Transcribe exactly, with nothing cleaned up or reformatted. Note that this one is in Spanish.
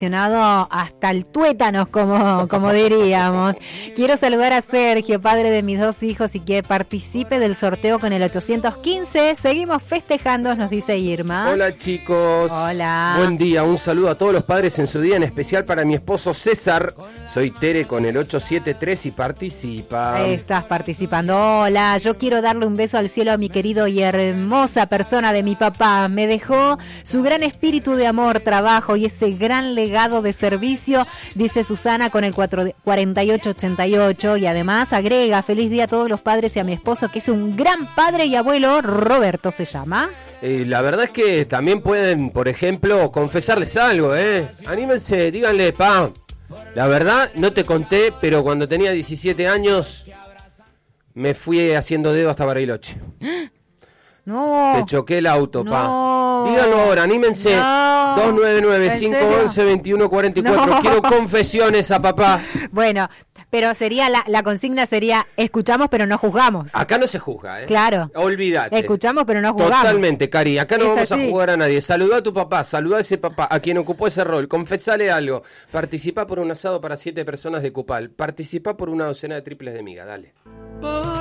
hasta el tuétanos, como, como diríamos. Quiero saludar a Sergio, padre de mis dos hijos, y que participe del sorteo con el ochocientos quince. Seguimos festejando, nos dice Irma. Hola chicos. Hola. Buen día, un saludo a todos los padres en su día, en especial para mi esposo César. Soy Tere con el ocho siete tres y participa. Ahí estás participando. Hola, yo quiero darle un beso al cielo a mi querido y hermosa persona de mi papá. Me dejó su gran espíritu de amor, trabajo y ese gran legado de servicio, dice Susana con el cuarenta y ocho ochenta y ocho, y además agrega: feliz día a todos los padres y a mi esposo, que es un gran padre y abuelo. Roberto se llama. Eh, la verdad es que también pueden, por ejemplo, confesarles algo, ¿eh? Anímense, díganle, pa, la verdad no te conté, pero cuando tenía diecisiete años me fui haciendo dedo hasta Bariloche. No. Te choqué el auto, no, pa. Díganlo ahora, anímense. No. dos nueve nueve, cinco uno uno, dos uno cuatro cuatro. No. Quiero confesiones a papá. Bueno, pero sería la, la consigna sería: escuchamos pero no juzgamos. Acá no se juzga, ¿eh? Claro. Olvídate. Escuchamos pero no juzgamos. Totalmente, Cari. Acá no es vamos así. a jugar a nadie. Saludá a tu papá, saludá a ese papá, a quien ocupó ese rol. Confesale algo. Participá por un asado para siete personas de Cupal. Participá por una docena de triples de miga. Dale.